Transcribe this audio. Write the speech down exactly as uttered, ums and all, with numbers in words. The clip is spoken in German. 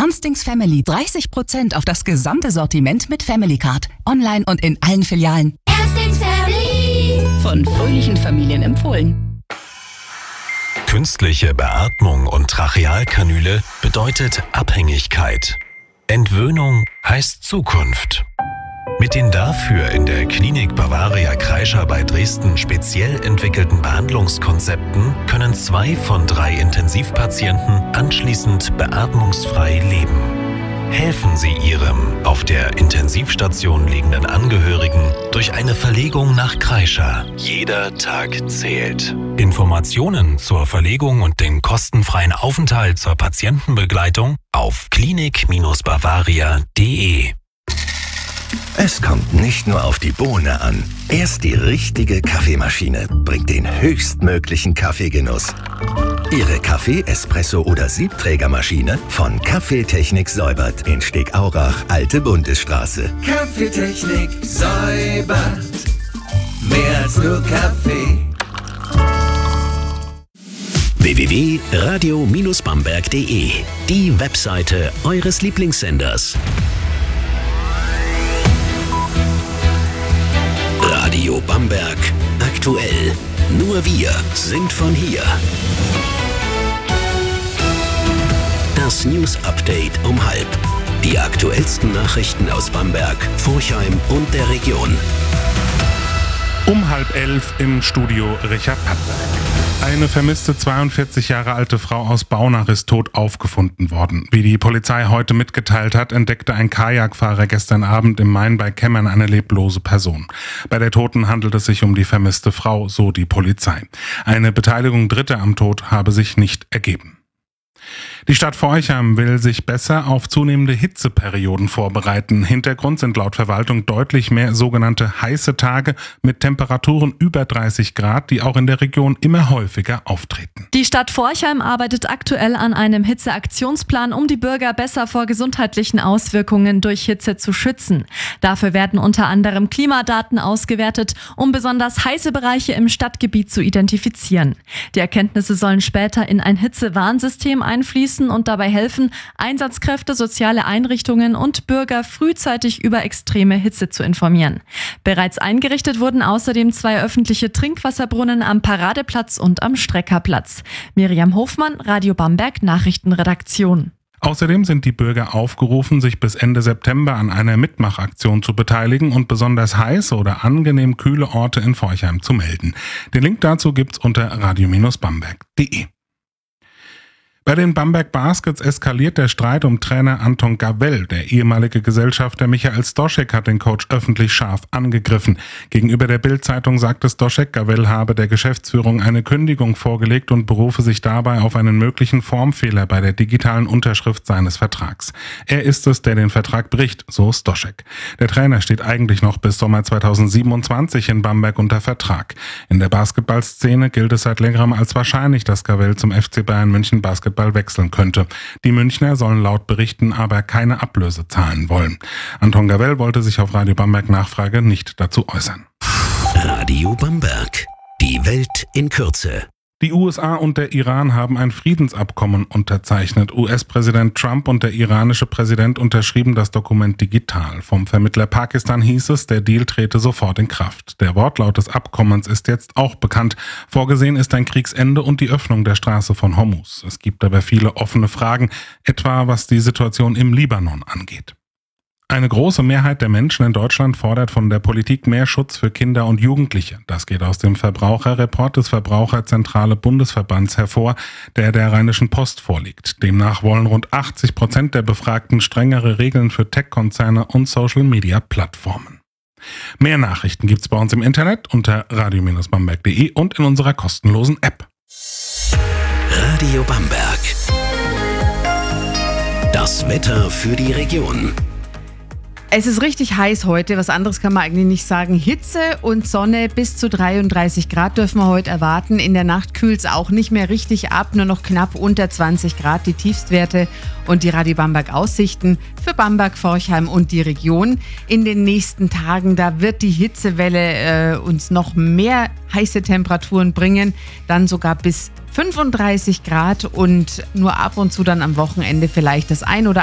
Ernstings Family dreißig Prozent auf das gesamte Sortiment mit Family Card. Online und in allen Filialen. Ernstings Family. Von fröhlichen Familien empfohlen. Künstliche Beatmung und Trachealkanüle bedeutet Abhängigkeit. Entwöhnung heißt Zukunft. Mit den dafür in der Klinik Bavaria Kreischer bei Dresden speziell entwickelten Behandlungskonzepten können zwei von drei Intensivpatienten anschließend beatmungsfrei leben. Helfen Sie Ihrem auf der Intensivstation liegenden Angehörigen durch eine Verlegung nach Kreischer. Jeder Tag zählt. Informationen zur Verlegung und den kostenfreien Aufenthalt zur Patientenbegleitung auf klinik Bavaria punkt de. Es kommt nicht nur auf die Bohne an. Erst die richtige Kaffeemaschine bringt den höchstmöglichen Kaffeegenuss. Ihre Kaffee-, Espresso- oder Siebträgermaschine von Kaffeetechnik säubert in Stegaurach, Alte Bundesstraße. Kaffeetechnik säubert. Mehr als nur Kaffee. w w w punkt radio Bamberg punkt de, die Webseite eures Lieblingssenders. Radio Bamberg, aktuell. Nur wir sind von hier. Das News Update um halb. Die aktuellsten Nachrichten aus Bamberg, Forchheim und der Region. Um halb elf im Studio Richard Pattberg. Eine vermisste zweiundvierzig Jahre alte Frau aus Baunach ist tot aufgefunden worden. Wie die Polizei heute mitgeteilt hat, entdeckte ein Kajakfahrer gestern Abend im Main bei Kemmern eine leblose Person. Bei der Toten handelt es sich um die vermisste Frau, so die Polizei. Eine Beteiligung Dritter am Tod habe sich nicht ergeben. Die Stadt Forchheim will sich besser auf zunehmende Hitzeperioden vorbereiten. Hintergrund sind laut Verwaltung deutlich mehr sogenannte heiße Tage mit Temperaturen über dreißig Grad, die auch in der Region immer häufiger auftreten. Die Stadt Forchheim arbeitet aktuell an einem Hitzeaktionsplan, um die Bürger besser vor gesundheitlichen Auswirkungen durch Hitze zu schützen. Dafür werden unter anderem Klimadaten ausgewertet, um besonders heiße Bereiche im Stadtgebiet zu identifizieren. Die Erkenntnisse sollen später in ein Hitzewarnsystem einfließen und dabei helfen, Einsatzkräfte, soziale Einrichtungen und Bürger frühzeitig über extreme Hitze zu informieren. Bereits eingerichtet wurden außerdem zwei öffentliche Trinkwasserbrunnen am Paradeplatz und am Streckerplatz. Miriam Hofmann, Radio Bamberg, Nachrichtenredaktion. Außerdem sind die Bürger aufgerufen, sich bis Ende September an einer Mitmachaktion zu beteiligen und besonders heiße oder angenehm kühle Orte in Forchheim zu melden. Den Link dazu gibt's unter radio Bamberg punkt de. Bei den Bamberg Baskets eskaliert der Streit um Trainer Anton Gavell. Der ehemalige Gesellschafter Michael Stoschek hat den Coach öffentlich scharf angegriffen. Gegenüber der Bild-Zeitung sagte Stoschek, Gavell habe der Geschäftsführung eine Kündigung vorgelegt und berufe sich dabei auf einen möglichen Formfehler bei der digitalen Unterschrift seines Vertrags. Er ist es, der den Vertrag bricht, so Stoschek. Der Trainer steht eigentlich noch bis Sommer zweitausendsiebenundzwanzig in Bamberg unter Vertrag. In der Basketballszene gilt es seit längerem als wahrscheinlich, dass Gavell zum F C Bayern München Basketball wechseln könnte. Die Münchner sollen laut Berichten aber keine Ablöse zahlen wollen. Anton Gavell wollte sich auf Radio Bamberg Nachfrage nicht dazu äußern. Radio Bamberg. Die Welt in Kürze. Die U S A und der Iran haben ein Friedensabkommen unterzeichnet. U S-Präsident Trump und der iranische Präsident unterschrieben das Dokument digital. Vom Vermittler Pakistan hieß es, der Deal trete sofort in Kraft. Der Wortlaut des Abkommens ist jetzt auch bekannt. Vorgesehen ist ein Kriegsende und die Öffnung der Straße von Hormuz. Es gibt aber viele offene Fragen, etwa was die Situation im Libanon angeht. Eine große Mehrheit der Menschen in Deutschland fordert von der Politik mehr Schutz für Kinder und Jugendliche. Das geht aus dem Verbraucherreport des Verbraucherzentrale Bundesverbands hervor, der der Rheinischen Post vorliegt. Demnach wollen rund achtzig Prozent der Befragten strengere Regeln für Tech-Konzerne und Social-Media-Plattformen. Mehr Nachrichten gibt's bei uns im Internet unter radio Bamberg punkt de und in unserer kostenlosen App. Radio Bamberg. Das Wetter für die Region. Es ist richtig heiß heute, was anderes kann man eigentlich nicht sagen. Hitze und Sonne bis zu dreiunddreißig Grad dürfen wir heute erwarten. In der Nacht kühlt es auch nicht mehr richtig ab, nur noch knapp unter zwanzig Grad die Tiefstwerte und die Radio Bamberg Aussichten für Bamberg, Forchheim und die Region. In den nächsten Tagen, da wird die Hitzewelle äh, uns noch mehr heiße Temperaturen bringen, dann sogar bis fünfunddreißig Grad und nur ab und zu dann am Wochenende vielleicht das ein oder